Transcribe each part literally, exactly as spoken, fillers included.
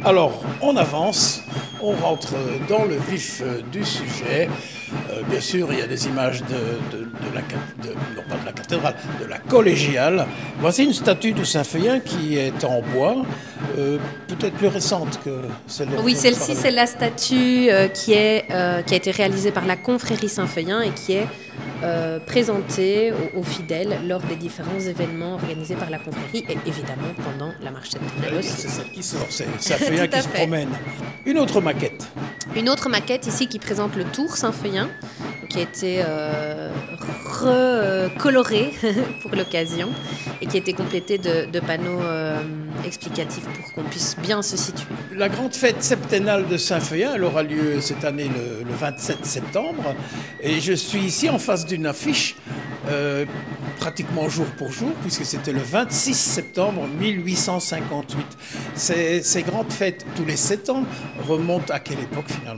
Alors, on avance, on rentre dans le vif du sujet. Euh, bien sûr, il y a des images de, de, de la, de, non pas de la cathédrale, de la collégiale. Voici une statue de Saint-Feuillin qui est en bois, euh, peut-être plus récente que celle dont Oui, on celle-ci, parlait. c'est la statue euh, qui, est, euh, qui a été réalisée par la confrérie Saint-Feuillin et qui est euh, présentée aux, aux fidèles lors des différents événements organisés par la confrérie et évidemment pendant la marche septenale aussi. C'est celle qui sort, c'est Saint-Feuillin Tout à qui se fait. promène. Une autre maquette. Une autre maquette ici qui présente le Tour Saint-Feuillin, qui a été euh, recoloré pour l'occasion et qui a été complété de, de panneaux euh, explicatifs pour qu'on puisse bien se situer. La grande fête septennale de Saint-Feuillin, elle aura lieu cette année le, le vingt-sept septembre. Et je suis ici en face d'une affiche, euh, pratiquement jour pour jour, puisque c'était le vingt-six septembre mille huit cent cinquante-huit. Ces, ces grandes fêtes, tous les sept ans, remontent à quelle époque finalement ?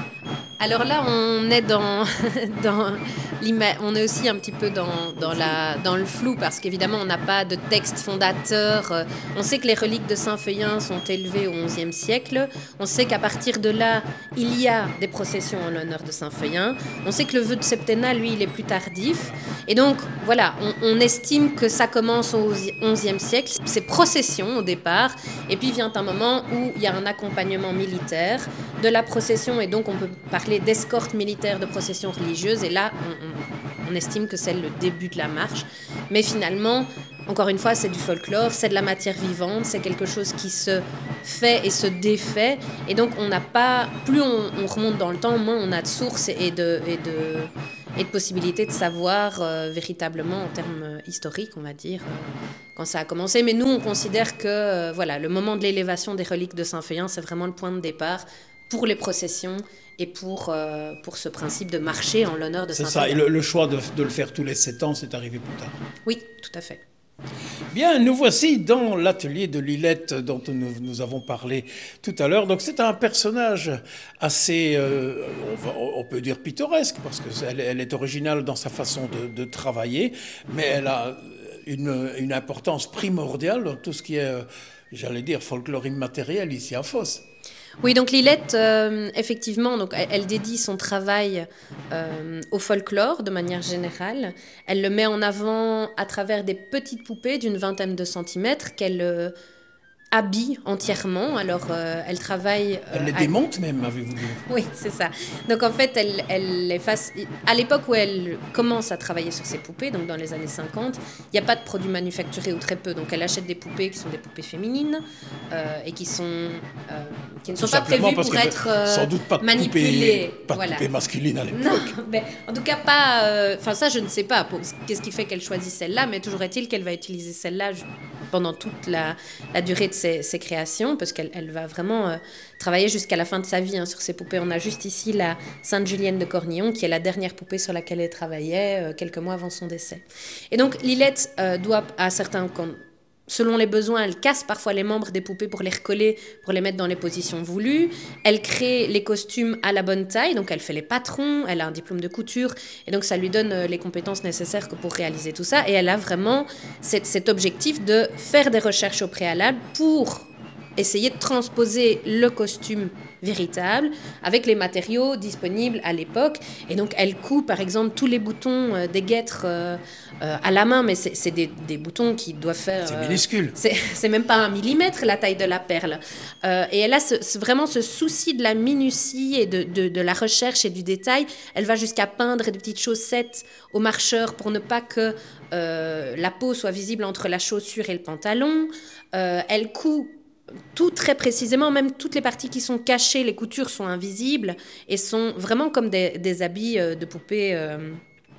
Alors là, on est dans, dans l'ima- on est aussi un petit peu dans, dans, la, dans le flou parce qu'évidemment, on n'a pas de texte fondateur. Euh, On sait que les reliques de Saint-Feuillin sont élevées au onzième siècle. On sait qu'à partir de là, il y a des processions en l'honneur de Saint-Feuillin. On sait que le vœu de septennat, lui, il est plus tardif. Et donc, voilà, on, on estime que ça commence au onzième siècle. C'est procession au départ. Et puis vient un moment où il y a un accompagnement militaire de la procession. Et donc, on peut parler d'escorte militaire de procession religieuse. Et là, on, on, on estime que c'est le début de la marche. Mais finalement, encore une fois, c'est du folklore, c'est de la matière vivante, c'est quelque chose qui se fait et se défait. Et donc, on n'a pas... Plus on, on remonte dans le temps, moins on a de sources et de... Et de et de possibilités de savoir euh, véritablement en termes historiques, on va dire, euh, quand ça a commencé. Mais nous, on considère que euh, voilà, le moment de l'élévation des reliques de Saint-Feuillin, c'est vraiment le point de départ pour les processions et pour, euh, pour ce principe de marcher en l'honneur de C'est Saint-Feuillin. ça, et le, le choix de, de le faire tous les sept ans, c'est arrivé plus tard. Oui, tout à fait. Bien, nous voici dans l'atelier de Lilette dont nous, nous avons parlé tout à l'heure. Donc c'est un personnage assez, euh, on, va, on peut dire pittoresque, parce qu'elle elle est originale dans sa façon de, de travailler, mais elle a une, une importance primordiale dans tout ce qui est, j'allais dire, folklore immatériel ici à Fos. Oui, donc Lilette, euh, effectivement, donc, elle, elle dédie son travail euh, au folklore de manière générale. Elle le met en avant à travers des petites poupées d'une vingtaine de centimètres qu'elle euh, habille entièrement. Alors, euh, elle travaille... Euh, elle les à... démonte même, avez-vous dit ? Oui, c'est ça. Donc, en fait, elle, elle les fasse... À l'époque où elle commence à travailler sur ses poupées, donc dans les années cinquante, il n'y a pas de produits manufacturés ou très peu. Donc, elle achète des poupées qui sont des poupées féminines euh, et qui, sont, euh, qui ne sont Tout pas prévues pour être euh, sans doute pas de manipulées. Poupée, pas de voilà. poupée masculine à l'époque. Non, mais en tout cas pas... Enfin, euh, ça, je ne sais pas. Pour, qu'est-ce qui fait qu'elle choisit celle-là, mais toujours est-il qu'elle va utiliser celle-là pendant toute la, la durée de ses, ses créations, parce qu'elle elle va vraiment euh, travailler jusqu'à la fin de sa vie hein, sur ses poupées. On a juste ici la Sainte-Julienne de Cornillon, qui est la dernière poupée sur laquelle elle travaillait euh, quelques mois avant son décès. Et donc, Lilette euh, doit, à certains... Quand, selon les besoins, elle casse parfois les membres des poupées pour les recoller, pour les mettre dans les positions voulues. Elle crée les costumes à la bonne taille, donc elle fait les patrons, elle a un diplôme de couture, et donc ça lui donne les compétences nécessaires pour réaliser tout ça. Et elle a vraiment cet, cet objectif de faire des recherches au préalable pour essayer de transposer le costume véritable avec les matériaux disponibles à l'époque. Et donc, elle coud, par exemple, tous les boutons euh, des guêtres euh, euh, à la main, mais c'est, c'est des, des boutons qui doivent faire... C'est euh, minuscule. C'est, c'est même pas un millimètre, la taille de la perle. Euh, et elle a ce, ce, vraiment ce souci de la minutie et de, de, de la recherche et du détail. Elle va jusqu'à peindre des petites chaussettes aux marcheurs pour ne pas que euh, la peau soit visible entre la chaussure et le pantalon. Euh, elle coud tout très précisément, même toutes les parties qui sont cachées, les coutures sont invisibles et sont vraiment comme des, des habits de poupées euh,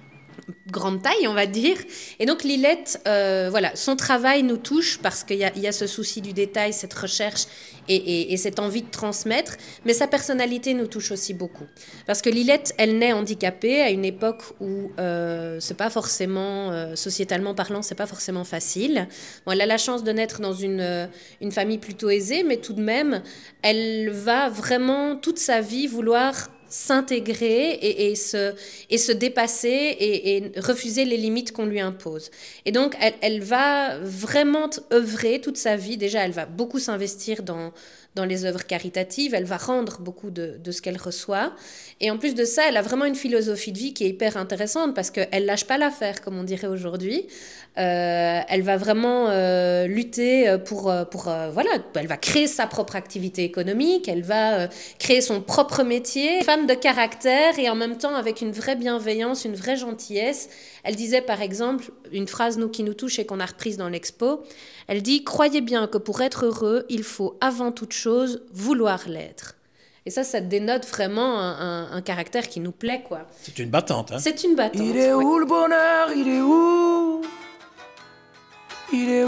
grande taille, on va dire. Et donc Lilette, euh, voilà, son travail nous touche parce qu'il y a, il y a ce souci du détail, cette recherche et, et, et cette envie de transmettre, mais sa personnalité nous touche aussi beaucoup. Parce que Lilette, elle naît handicapée à une époque où euh, c'est pas forcément, euh, sociétalement parlant, c'est pas forcément facile. Bon, elle a la chance de naître dans une, une famille plutôt aisée, mais tout de même, elle va vraiment toute sa vie vouloir s'intégrer et, et, se, et se dépasser et, et refuser les limites qu'on lui impose. Et donc, elle, elle va vraiment œuvrer toute sa vie. Déjà, elle va beaucoup s'investir dans, dans les œuvres caritatives. Elle va rendre beaucoup de, de ce qu'elle reçoit. Et en plus de ça, elle a vraiment une philosophie de vie qui est hyper intéressante parce qu'elle lâche pas l'affaire, comme on dirait aujourd'hui. Euh, elle va vraiment euh, lutter pour, pour euh, voilà, elle va créer sa propre activité économique, elle va euh, créer son propre métier, femme de caractère et en même temps avec une vraie bienveillance, une vraie gentillesse. Elle disait par exemple une phrase nous qui nous touche et qu'on a reprise dans l'expo. Elle dit: croyez bien que pour être heureux, il faut avant toute chose vouloir l'être. Et ça, ça dénote vraiment un, un, un caractère qui nous plaît, quoi. C'est une battante, hein. C'est une battante. Il est où ouais. le bonheur? Il est où? Il est